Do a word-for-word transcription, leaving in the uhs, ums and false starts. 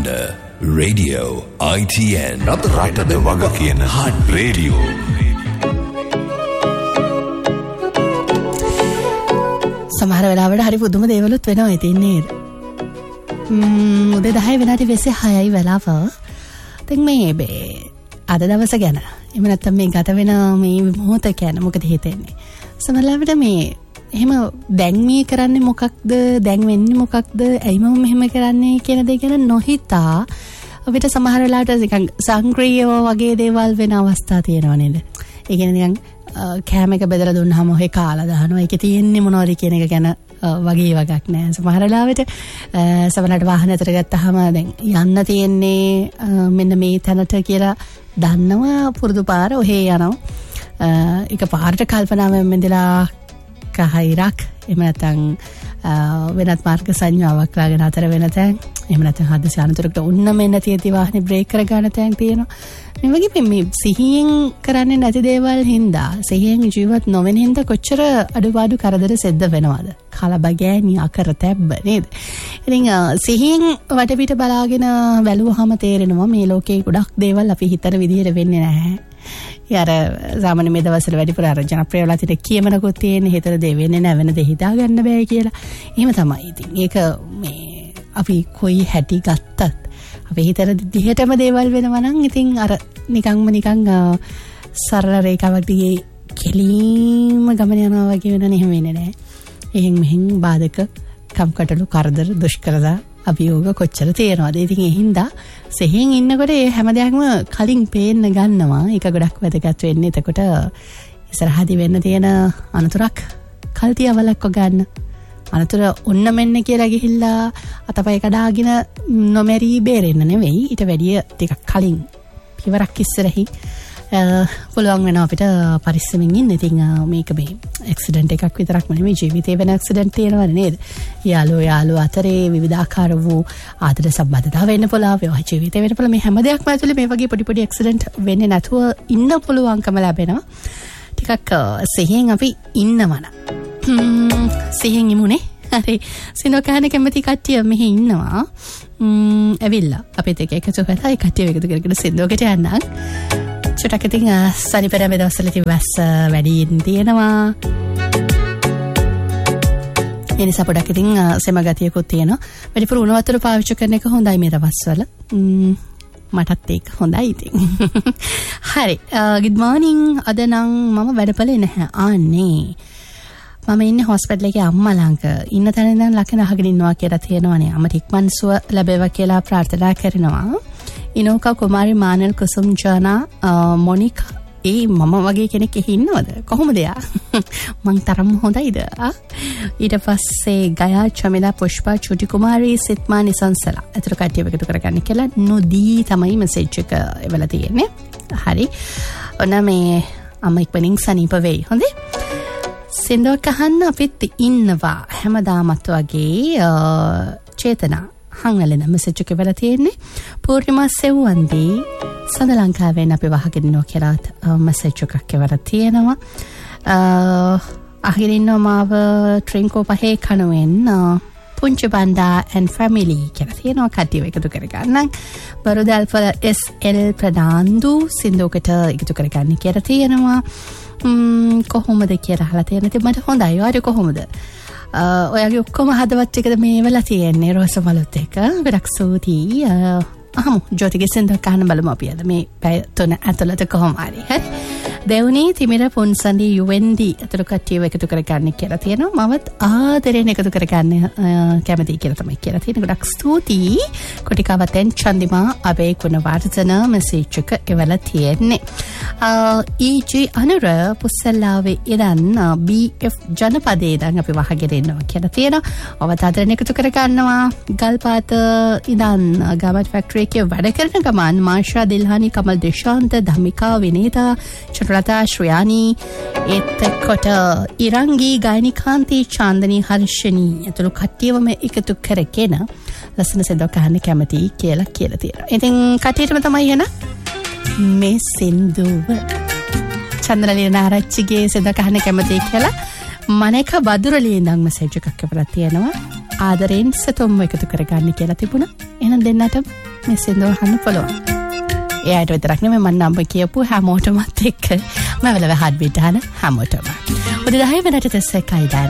හඬ radio I T N රට රටද වග කියන රේඩියෝ. සමහර වෙලාවට හරි පුදුම දේවලුත් වෙනවා ඉතින් නේද? ම්ම් උදේ දහය වෙනාට වෙස්සේ හයයි වෙලාව. දැන් මේ බේ අද දවස ගැන එහෙම නැත්නම් මේ ගත වෙන මේ මොහොත ගැන මොකද හිතෙන්නේ? සමහර වෙලාවට මේ එහෙම දැන් මේ කරන්නේ මොකක්ද, දැන් වෙන්නේ මොකක්ද, ඇයි මම මෙහෙම කරන්නේ කියන දේ ගැන නොහිතා අපිට සමහර වෙලාවට නිකන් සංක්‍රීයව වගේ දේවල් වෙන අවස්ථා තියෙනවා නේද? ඒ කියන්නේ නිකන් කෑම එක බෙදලා දුන්නාම ඔහේ කාලා දානවා. ඒකේ තියෙන්නේ මොනවද කියන එක ගැන වගේ වගක් නෑ. සමහර වෙලාවට සමහරට වාහන අතර ගත්තාම දැන් යන්න තියෙන්නේ මෙන්න මේ තැනට කියලා දන්නවා පුරුදු පාර ඔහේ යනවා. ඒක පාරට කල්පනාවෙන් මෙදලා කහිරක් එහෙම නැත්නම් වෙනත් මාර්ග සංඥාවක් ලාගෙන අතර වෙන තැන් එහෙම නැත්නම් හදිසි අනතුරකට උන්න මෙන්න තියෙති වාහනේ බ්‍රේක් කර ගන්න තැන් තියෙනවා. මේ වගේ මේ සිහියෙන් කරන්නේ නැති දේවල් හින්දා සිහියෙන් ජීවත් නොවෙන හින්දා කොච්චර අඩුපාඩු කරදර සිද්ධ වෙනවද? කලබගෑනි අකර තැබ්බ නේද? ඉතින් සිහියෙන් වටපිට බලාගෙන බැලුවහම තේරෙනවා මේ ලෝකේ ගොඩක් දේවල් අපි හිතන විදිහට වෙන්නේ නැහැ. යාර සාමාන්‍ය මේ දවස්වල වැඩිපුර අර ජනප්‍රිය වෙලා තියෙන කියමනකුත් තියෙන හිතර දේ වෙන්නේ නැහැ වෙන දේ හිතා ගන්න බෑ කියලා. එහෙම තමයි. ඉතින් ඒක මේ අපි කොයි හැටි ගත්තත් අපි හිතන දිහටම දේවල් වෙනවා නම් ඉතින් අර නිකන්ම නිකන් සරල රේඛාවක් දිගේ කෙලින්ම ගමන යනවා වගේ වෙනනේ එහෙම වෙන්නේ නැහැ. එහෙන් මෙහෙන් බාධක කම්කටොළු කරදර දුෂ්කරතා අභියෝග කොච්චර තියෙනවද? ඉතින් ඒ හින්දා සෙහින් ඉන්නකොට ඒ හැම දෙයක්ම කලින් පේන්න ගන්නවා. ඒක ගොඩක් වැදගත් වෙන්නේ. එතකොට ඉස්සරහදී වෙන්න තියෙන අනතුරක් කල්තියවලක් ගන්න. අනතුර ඔන්න මෙන්න කියලා ගිහිල්ලා අතපය කඩාගෙන නොමැරී බේරෙන්න නෙවෙයි. ඊට වැඩිය ටිකක් කලින් පියවරක් ඉස්සරහි පුළුවන් වෙනවා අපිට පරිස්සමින් ඉන්න. ඉතින් මේක මේ ඇක්සිඩන්ට් එකක් විතරක් නෙමෙයි ජීවිතේ වෙන ඇක්සිඩන්ට් තියෙනවා නේද? යාළුවෝ යාළුවෝ අතරේ විවිධාකාර වූ ආදර සම්බන්ධතා වෙන්න පුළුවන්. විවාහ ජීවිතේ වෙන්න පුළුවන්. මේ හැම දෙයක්ම ඇතුලේ මේ වගේ පොඩි පොඩි ඇක්සිඩන්ට් වෙන්නේ නැතුව ඉන්න පුළුවන්කම ලැබෙනවා. ටිකක් සිහියෙන් අපි ඉන්නවනම්. හ්ම් සිහියෙන් ඉමුනේ. හරි. සිනෝකහන කැමති කට්ටිය මෙහි ඉන්නවා. ම්ම් ඇවිල්ලා අපිත් එක්ක එකතු වෙලා ඒ කට්ටිය එකතු කරගෙන සින්දුවකට යන්නම්. චුට්ටක් ඉතින් සනිපෙර මේ දවස්වල තිබස් වැඩියෙන් තියෙනවා. ඒ නිසා පොඩක් ඉතින් සෙම ගතියකුත් තියෙනවා. වැඩිපුර උණු වතුර පාවිච්චි කරන එක හොඳයි මේ දවස්වල. ම්ම් මටත් ඒක හොඳයි ඉතින්. හරි. good morning. අද නම් මම වැඩපලේ නැහැ. ආන්නේ. මම ඉන්නේ හොස්පිටල් එකේ අම්මා ළඟ. ඉන්න තැන ඉඳන් ලකන අහගෙන ඉන්නවා කියලා තියෙනවානේ. අම්මට ඉක්මන් සුව ලැබේවා කියලා ප්‍රාර්ථනා කරනවා. ඉනෝකා කුමාරි මානල් කුසුම් ජානා මොනිකා ඒ මම වගේ කෙනෙක් එහි ඉන්නවද? කොහොමද යා? මං තරම් හොඳයිද? ඊට පස්සේ ගයා චමිලා පුෂ්පා චුටි කුමාරි සිත්මා නිසංසලා. අතට කට්ටිය එකතු කරගන්න කියලා නොදී තමයි මෙසේජ් එක එවලා තියෙන්නේ. හරි. ඔන්න මේ අම්ම ඉක්මනින් සනීප වෙයි. හොඳේ? සින්දුවක් අහන්න අපිත් ඉන්නවා. හැමදාමත් වගේ චේතනා හංගලෙන මෙසේජ් එක වෙලා තියෙන්නේ. පූර්ණිමා සෙව්වන්දී සඳ ලංකාවෙන් අපි වහගෙන ඉන්නවා කියලා මෙසේජ් එකක් එවලා තියෙනවා. අහගෙන ඉන්නවා මාව ට්‍රින්කෝ පහේ කනුවෙන් පුංචි බණ්ඩා and family කියලා තියෙනවා. කට්ටිය එකතු කරගන්න. බරුදල්පල S L ප්‍රනාන්දු සින්දුවකට එකතු කරගන්න කියලා තියෙනවා. ම්ම් කොහොමද කියලා අහලා තියෙන ඉතින් මට හොඳයි. ඔයාට කොහොමද? ඔයාගේ ඔක්කොම හදවත් එකද මේ වෙලා තියෙන්නේ රෝසමලුත් එක. ගොඩක් ස්තුතියි. අහමු ජෝතිගේ සින්දුවක් අහන්න බලමු අපි අද මේ පැය තුන ඇතුළත කොහොම හරි. හරි. දෙවුනි තිමිර පොන්සන්දි U N D අතර කට්ටියව එකතු කරගන්න කියලා තියෙනවා. මමත් ආදරෙන් එකතු කරගන්න කැමතියි කියලා තමයි කියලා තියෙන්නේ. ගොඩක් ස්තුතියි. කොටිකාවතෙන් චන්දිමා අබේ කුණවර්ධන මෙසේජ් එක එවලා තියෙන්නේ. E G අනුර පුස්සල්ලාවේ ඉඳන් B F ජනපදයේ ඉඳන් අපි වහගෙන ඉන්නවා කියලා තියෙනවා. ඔබත් ආදරෙන් එකතු කරගන්නවා. ගල්පාත ඉඳන් ගමත් ෆැක්ටරි එකේ වැඩ කරන ගමන් මාෂා දිල්හානි කමල් දේශාන්ත ධමිකා විනීතා චතුරලතා ශ්‍රයානී එතකොට ඉරංගී ගායනිකාන්ති චාන්දනී හර්ෂණී ඇතුළු කට්ටියවම එකතු කරගෙන ලස්සන සින්දුවක් අහන්න කැමතියි කියලා කියලා තියෙනවා. ඉතින් කට්ටියටම තමයි එන මේ සින්දුව චන්ද්‍රලී නාරච්චිගේ සින්දුවක් අහන්න කැමතියි කියලා මනේක බදුරලී ඉඳන් මෙසේජ් එකක් එවලා තියෙනවා. ආදරෙන් සතුම්ව එකතු කරගන්න කියලා තිබුණා. එහෙනම් දෙන්නටම මේ සින්දුව අහන්න පුළුවන්. එයාට විතරක් නෙමෙයි මම නම්බර් කියපු හැමෝටමත් එක්ක මම වෙලාව හත් බීට් අහන හැමෝටම. උදේ දහය වෙනට තිස් එකයි දැන්